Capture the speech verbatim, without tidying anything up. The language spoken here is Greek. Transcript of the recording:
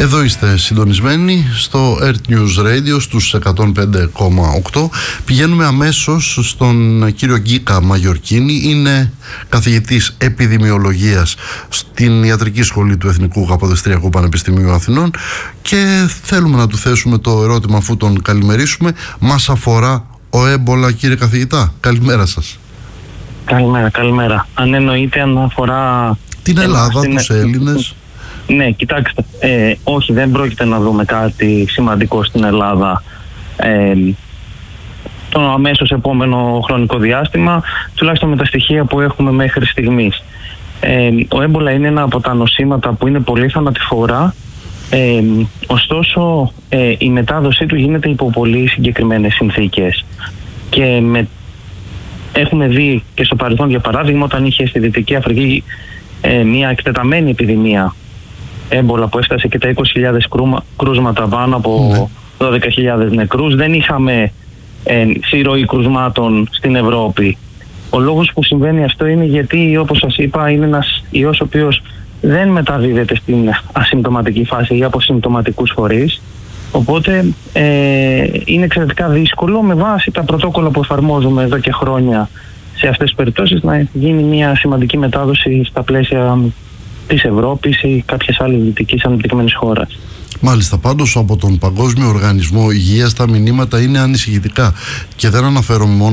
Εδώ είστε συντονισμένοι στο Earth News Radio στους εκατόν πέντε κόμμα οκτώ. Πηγαίνουμε αμέσως στον κύριο Γκίκα Μαγιορκίνη. Είναι καθηγητής επιδημιολογίας στην Ιατρική Σχολή του Εθνικού Καποδιστριακού Πανεπιστημίου Αθηνών και θέλουμε να του θέσουμε το ερώτημα, αφού τον καλημερίσουμε. Μας αφορά ο έμπολα, κύριε καθηγητά? Καλημέρα σας. Καλημέρα, καλημέρα. Αν εννοείται αν αφορά την Ελλάδα, στην... τους Έλληνες. Ναι, κοιτάξτε, ε, όχι, δεν πρόκειται να δούμε κάτι σημαντικό στην Ελλάδα ε, το αμέσως επόμενο χρονικό διάστημα, τουλάχιστον με τα στοιχεία που έχουμε μέχρι στιγμής. Ε, ο έμπολα είναι ένα από τα νοσήματα που είναι πολύ θανατηφόρα, ε, ωστόσο ε, η μετάδοσή του γίνεται υπό πολύ συγκεκριμένες συνθήκες και με, έχουμε δει και στο παρελθόν, για παράδειγμα, όταν είχε στη Δυτική Αφρική ε, μια εκτεταμένη επιδημία έμπολα που έφτασε και τα είκοσι χιλιάδες κρούσματα, πάνω από ναι. δώδεκα χιλιάδες νεκρούς, δεν είχαμε ε, συρροή κρουσμάτων στην Ευρώπη. Ο λόγος που συμβαίνει αυτό είναι γιατί, όπως σας είπα, είναι ένας ιός ο οποίος δεν μεταδίδεται στην ασυμπτωματική φάση ή από συμπτωματικούς φορείς, οπότε ε, είναι εξαιρετικά δύσκολο με βάση τα πρωτόκολλα που εφαρμόζουμε εδώ και χρόνια σε αυτές τις περιπτώσεις να γίνει μια σημαντική μετάδοση στα πλαίσια της Ευρώπης ή κάποιες άλλες δυτικής ανεπτυγμένης χώρας. Μάλιστα, πάντως από τον Παγκόσμιο Οργανισμό Υγείας τα μηνύματα είναι ανησυχητικά και δεν αναφέρομαι μόνο